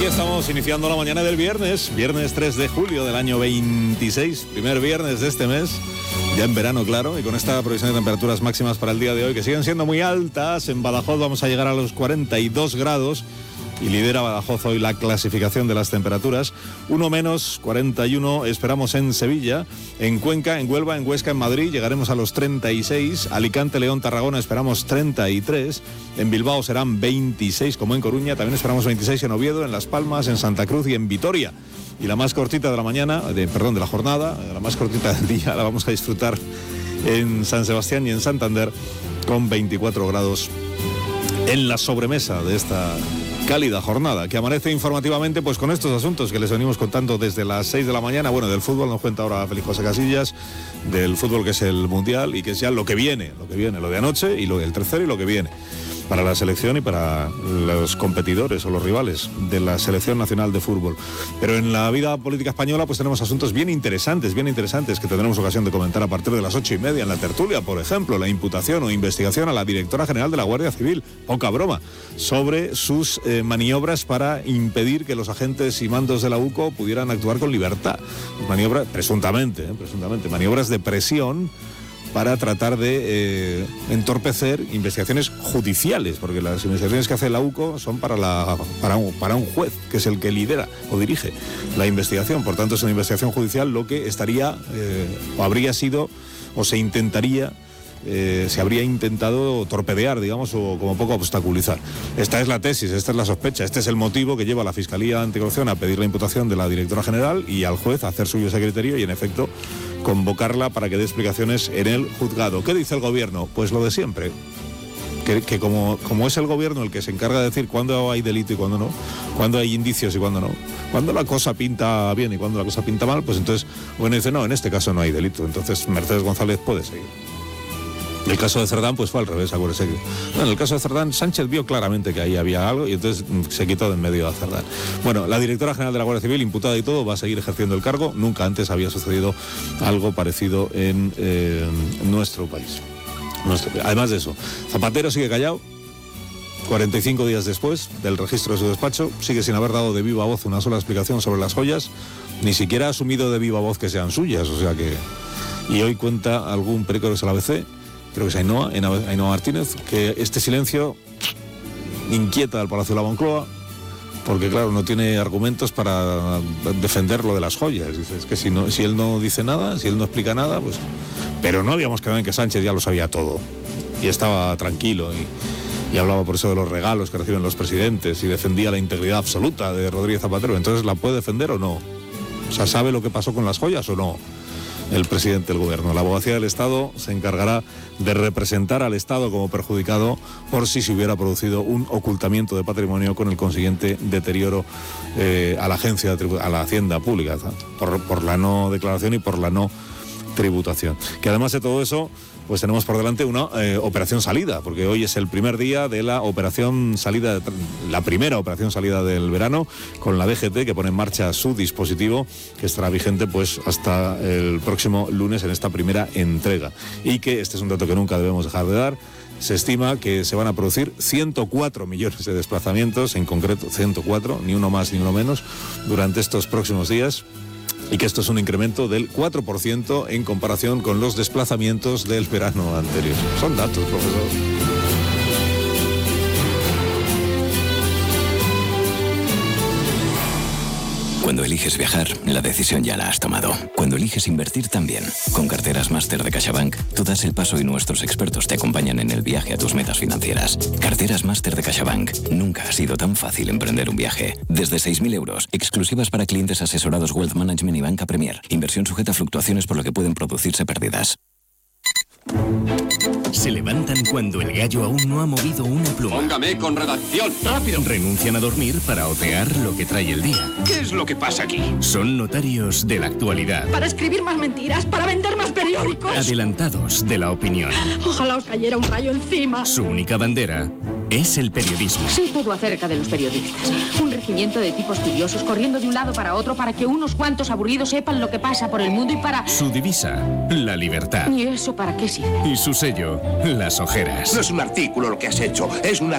Estamos iniciando la mañana del viernes 3 de julio del año 26, primer viernes de este mes, ya en verano, claro, y con esta previsión de temperaturas máximas para el día de hoy, que siguen siendo muy altas. En Badajoz vamos a llegar a los 42 grados y lidera Badajoz hoy la clasificación de las temperaturas. 1 menos, 41 esperamos en Sevilla, en Cuenca, en Huelva, en Huesca, en Madrid llegaremos a los 36, Alicante, León, Tarragona esperamos 33, en Bilbao serán 26 como en Coruña, también esperamos 26 en Oviedo, en Las Palmas, en Santa Cruz y en Vitoria. Y la más cortita de la mañana, de la jornada, la más cortita del día la vamos a disfrutar en San Sebastián y en Santander con 24 grados en la sobremesa de esta cálida jornada, que amanece informativamente pues con estos asuntos que les venimos contando desde las 6 de la mañana. Bueno, del fútbol nos cuenta ahora Félix José Casillas, del fútbol que es el Mundial y que es ya lo que viene, lo de anoche y lo del tercero y lo que viene para la selección y para los competidores o los rivales de la selección nacional de fútbol. Pero en la vida política española pues tenemos asuntos bien interesantes que tendremos ocasión de comentar a partir de las 8:30 en la tertulia. Por ejemplo, la imputación o investigación a la directora general de la Guardia Civil, poca broma, sobre sus maniobras para impedir que los agentes y mandos de la UCO pudieran actuar con libertad. Maniobras, presuntamente, maniobras de presión para tratar de entorpecer investigaciones judiciales, porque las investigaciones que hace la UCO son para un juez, que es el que lidera o dirige la investigación. Por tanto, es una investigación judicial lo que estaría, o habría sido, o se intentaría, se habría intentado torpedear, digamos, o como poco obstaculizar. Esta es la tesis, esta es la sospecha, este es el motivo que lleva a la Fiscalía Anticorrupción a pedir la imputación de la directora general y al juez a hacer suyo ese criterio y, en efecto, convocarla para que dé explicaciones en el juzgado. ¿Qué dice el gobierno? Pues lo de siempre. Que como es el gobierno el que se encarga de decir cuándo hay delito y cuándo no, cuándo hay indicios y cuándo no, cuándo la cosa pinta bien y cuándo la cosa pinta mal, pues entonces, bueno, dice, no, en este caso no hay delito, entonces Mercedes González puede seguir. El caso de Cerdán pues fue al revés, acuérdese. Bueno, en el caso de Cerdán, Sánchez vio claramente que ahí había algo y entonces se quitó de en medio a Cerdán. Bueno, la directora general de la Guardia Civil, imputada y todo, va a seguir ejerciendo el cargo. Nunca antes había sucedido algo parecido en nuestro país. Además de eso, Zapatero sigue callado. 45 días después del registro de su despacho, sigue sin haber dado de viva voz una sola explicación sobre las joyas, ni siquiera ha asumido de viva voz que sean suyas, o sea que... Y hoy cuenta algún periódico de la ABC, creo que es Ainhoa Martínez, que este silencio inquieta al Palacio de la Moncloa, porque claro, no tiene argumentos para defender lo de las joyas. Dice, es que si él no dice nada, si él no explica nada, pues... Pero no habíamos quedado en que Sánchez ya lo sabía todo, y estaba tranquilo, y hablaba por eso de los regalos que reciben los presidentes, y defendía la integridad absoluta de Rodríguez Zapatero. Entonces, ¿la puede defender o no? O sea, ¿sabe lo que pasó con las joyas o no el presidente del gobierno? La Abogacía del Estado se encargará de representar al Estado como perjudicado por si se hubiera producido un ocultamiento de patrimonio con el consiguiente deterioro a la agencia, a la Hacienda Pública, por la no declaración y por la no tributación. Que además de todo eso, pues tenemos por delante una operación salida, porque hoy es el primer día de la operación salida, la primera operación salida del verano, con la DGT, que pone en marcha su dispositivo, que estará vigente pues hasta el próximo lunes en esta primera entrega. Y que, este es un dato que nunca debemos dejar de dar, se estima que se van a producir 104 millones de desplazamientos, en concreto 104, ni uno más ni uno menos, durante estos próximos días. Y que esto es un incremento del 4% en comparación con los desplazamientos del verano anterior. Son datos, profesor. Cuando eliges viajar, la decisión ya la has tomado. Cuando eliges invertir también. Con Carteras Máster de CaixaBank, tú das el paso y nuestros expertos te acompañan en el viaje a tus metas financieras. Carteras Máster de CaixaBank. Nunca ha sido tan fácil emprender un viaje. Desde 6.000 euros, exclusivas para clientes asesorados Wealth Management y Banca Premier. Inversión sujeta a fluctuaciones por lo que pueden producirse pérdidas. Se levantan cuando el gallo aún no ha movido una pluma. Póngame con redacción. ¡Rápido! Renuncian a dormir para otear lo que trae el día. ¿Qué es lo que pasa aquí? Son notarios de la actualidad. Para escribir más mentiras, para vender más periódicos. Adelantados de la opinión. Ojalá os cayera un rayo encima. Su única bandera es el periodismo. Sé todo acerca de los periodistas. Un regimiento de tipos curiosos corriendo de un lado para otro para que unos cuantos aburridos sepan lo que pasa por el mundo y para... Su divisa, la libertad. ¿Y eso para qué sirve? Y su sello, las ojeras. No es un artículo lo que has hecho, es una